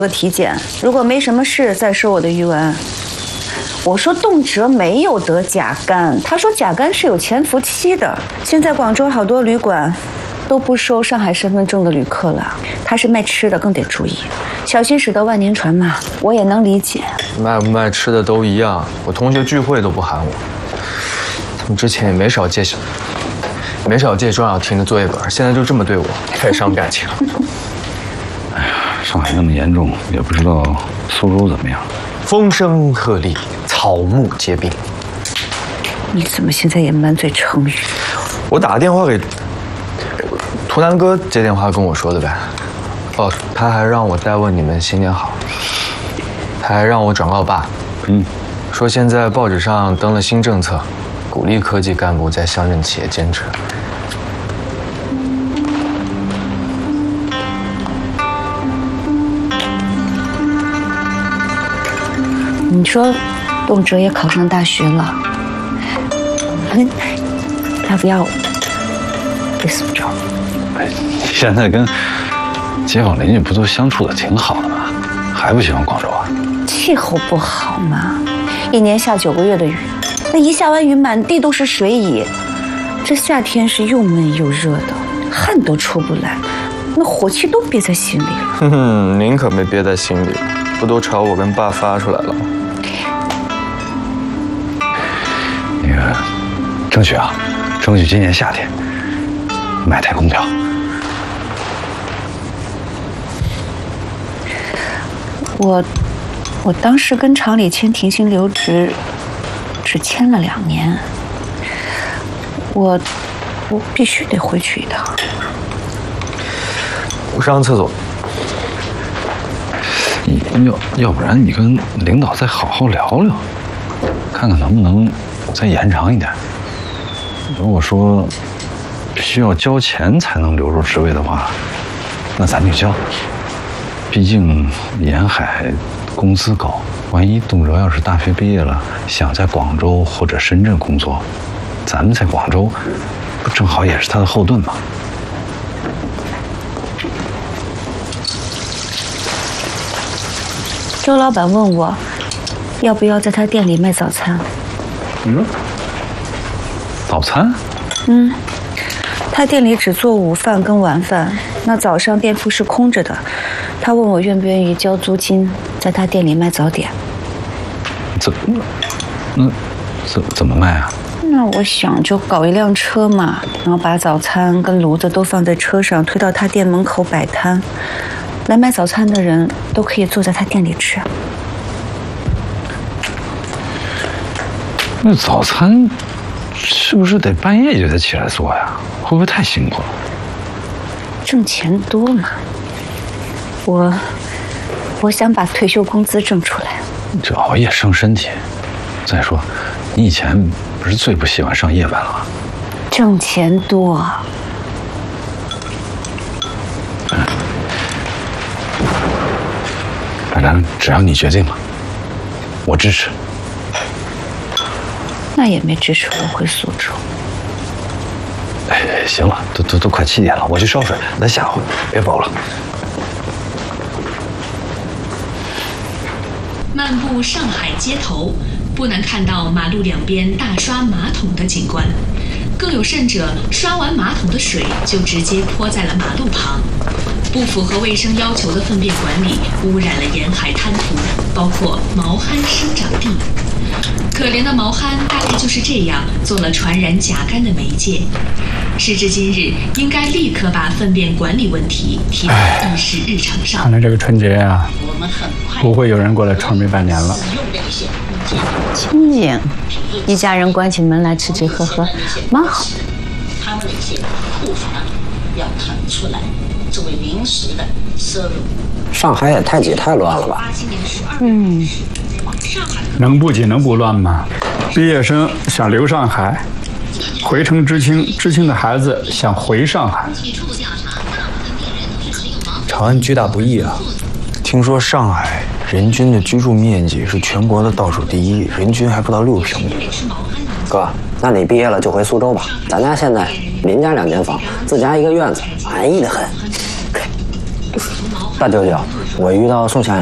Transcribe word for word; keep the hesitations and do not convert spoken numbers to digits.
个体检，如果没什么事再收我的余文。我说动辄没有得甲肝，他说甲肝是有潜伏期的。现在广州好多旅馆都不收上海身份证的旅客了，他是卖吃的，更得注意，小心驶得万年船嘛。我也能理解， 卖不卖吃的都一样，我同学聚会都不喊我。他们之前也没少借小，没少借庄小婷的作业本，现在就这么对我，太伤感情了。 哎呀，上海那么严重，也不知道苏州怎么样。 风声鹤唳，草木皆兵。 你怎么现在也满嘴成语？ 我打个电话给图南哥接电话跟我说的呗。哦，他还让我代问你们新年好，他还让我转告爸， 嗯， 说现在报纸上登了新政策，鼓励科技干部在乡镇企业兼职。 你说，动辄也考上大学了，要不要回苏州？ 哎，现在跟街坊邻居不都相处的挺好的吗？还不喜欢广州啊？ 气候不好嘛，一年下九个月的雨，那一下完雨，满地都是水蚁。这夏天是又闷又热的，汗都出不来，那火气都憋在心里了。 哼哼，您可没憋在心里，不都朝我跟爸发出来了吗？ 那个，争取啊，争取今年夏天买台空调。 我，我当时跟厂里签停薪留职，只签了两年。我，我必须得回去一趟。 我上厕所。 你要要不然你跟领导再好好聊聊，看看能不能再延长一点。如果说需要交钱才能留住职位的话，那咱就交。毕竟沿海工资高，万一动辄要是大学毕业了，想在广州或者深圳工作，咱们在广州不正好也是他的后盾吗？ 周老板问我，要不要在他店里卖早餐？ 嗯，早餐？ 嗯，他店里只做午饭跟晚饭，那早上店铺是空着的。他问我愿不愿意交租金，在他店里卖早点。 怎么？那怎怎么卖啊？ 那我想就搞一辆车嘛，然后把早餐跟炉子都放在车上，推到他店门口摆摊。来买早餐的人都可以坐在他店里吃。 那早餐是不是得半夜就得起来做呀？会不会太辛苦了？ 挣钱多嘛。我我想把退休工资挣出来。 这熬夜伤身体。再说，你以前不是最不喜欢上夜班了吗？ 挣钱多。 反正只要你决定了，我支持。 那也没支持我回苏州。 哎，行了，都都都快七点了，我去烧水，咱下回别走了。 漫步上海街头，不难看到马路两边大刷马桶的景观，更有甚者，刷完马桶的水就直接泼在了马路旁。不符合卫生要求的粪便管理污染了沿海滩涂，包括毛蚶生长地。可怜的毛蚶大概就是这样做了传染甲肝的媒介。时至今日，应该立刻把粪便管理问题提到议事日程上。 看来这个春节啊，不会有人过来愁眉拜年了。 清静，一家人关起门来吃吃喝喝，蛮好。 他们的一些库房要腾出来作为临时的收入。 上海也太挤太乱了吧？ 嗯， 能不挤能不乱吗？毕业生想留上海，回城知青，知青的孩子想回上海。 长安居大不易啊！听说上海人均的居住面积是全国的倒数第一，人均还不到六平米。 哥，那你毕业了就回苏州吧。咱家现在邻家两间房，自家一个院子，安逸得很。大舅舅， 我遇到宋强。